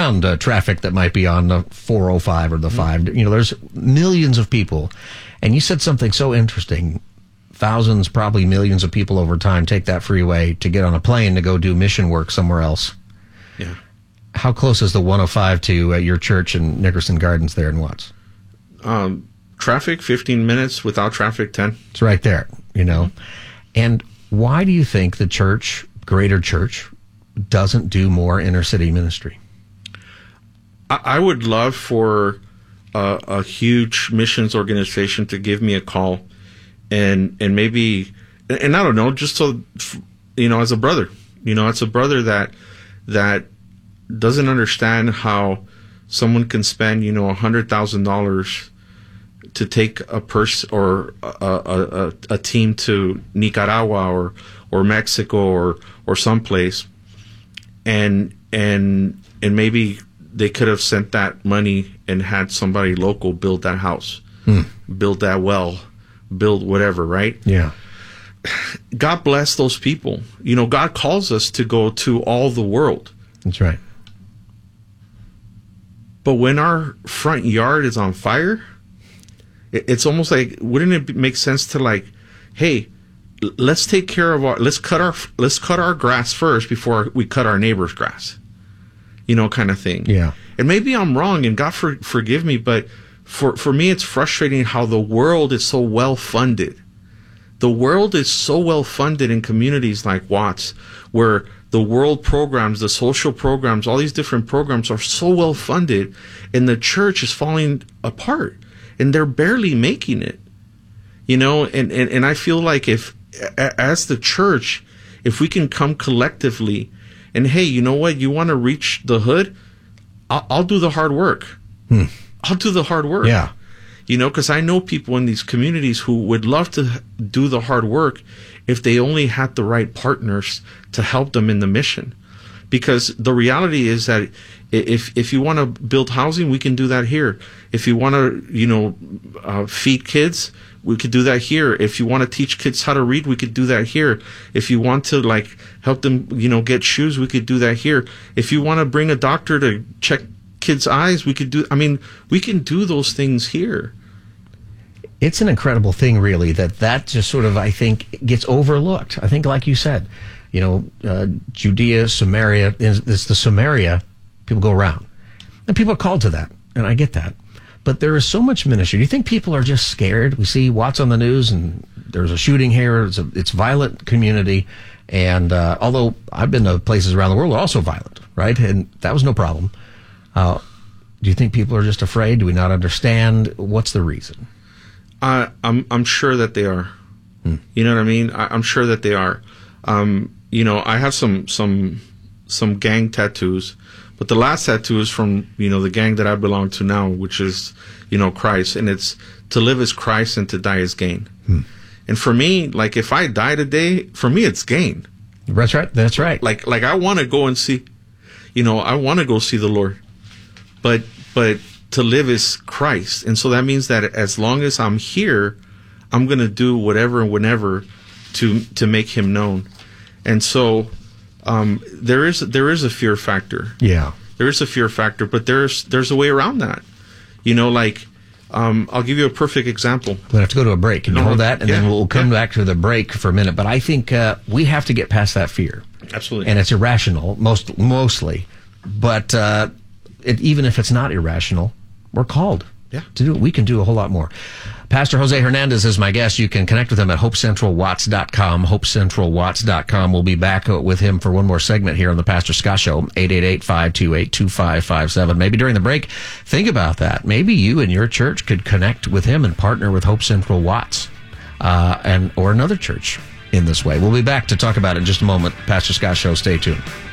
around traffic that might be on the 405 or the 5. There's millions of people. And you said something so interesting. Thousands, probably millions of people over time take that freeway to get on a plane to go do mission work somewhere else. Yeah. How close is the 105 to your church in Nickerson Gardens there in Watts? Traffic, 15 minutes. Without traffic, 10. It's right there, And why do you think the church, Greater Church, doesn't do more inner city ministry? I would love for a huge missions organization to give me a call and maybe, and I don't know, just so, as a brother, it's a brother that doesn't understand how someone can spend, $100,000 to take a person or a team to Nicaragua or Mexico or someplace, and maybe they could have sent that money and had somebody local build that house, build that well, build whatever, right? Yeah. God bless those people. God calls us to go to all the world. That's right. But when our front yard is on fire, it's almost like, wouldn't it make sense to hey, let's take care of let's cut our grass first before we cut our neighbor's grass, kind of thing. Yeah. And maybe I'm wrong, and God forgive me, but for me, it's frustrating how the world is so well funded. The world is so well funded in communities like Watts, where the world programs, the social programs, all these different programs are so well funded, and the church is falling apart, and they're barely making it. And I feel like if, as the church, if we can come collectively and, hey, you know what, you want to reach the hood? I'll do the hard work. I'll do the hard work. Yeah. Because I know people in these communities who would love to do the hard work if they only had the right partners to help them in the mission. Because the reality is that if you want to build housing, we can do that here. If you want to, feed kids, we could do that here. If you want to teach kids how to read, we could do that here. If you want to help them, get shoes, we could do that here. If you want to bring a doctor to check kids' eyes, we can do those things here. It's an incredible thing, really, that just sort of, I think, gets overlooked. I think, like you said, Judea, Samaria, it's the Samaria, people go around. And people are called to that, and I get that. But there is so much ministry. Do you think people are just scared? We see Watts on the news, and there's a shooting here. It's violent community. And although I've been to places around the world that are also violent, right? And that was no problem. Do you think people are just afraid? Do we not understand? What's the reason? I'm sure that they are. You know what I mean? I'm sure that they are. I have some gang tattoos, but the last tattoo is from, the gang that I belong to now, which is, Christ. And it's to live as Christ and to die as gain. And for me, if I die today, for me, it's gain. That's right. That's right. Like I want to go and see, I want to go see the Lord, but to live is Christ. And so that means that as long as I'm here, I'm going to do whatever and whenever to make him known. And so, there is a fear factor. Yeah. There is a fear factor, but there's a way around that. I'll give you a perfect example. We'll have to go to a break. Can you hold that? And then we'll come back to the break for a minute. But I think we have to get past that fear. Absolutely. And it's irrational, mostly. But even if it's not irrational, we're called to do it. We can do a whole lot more. Pastor Jose Hernandez is my guest. You can connect with him at hopecentralwatts.com, hopecentralwatts.com. We'll be back with him for one more segment here on the Pastor Scott Show, 888-528-2557. Maybe during the break, think about that. Maybe you and your church could connect with him and partner with Hope Central Watts or another church in this way. We'll be back to talk about it in just a moment. Pastor Scott Show, stay tuned.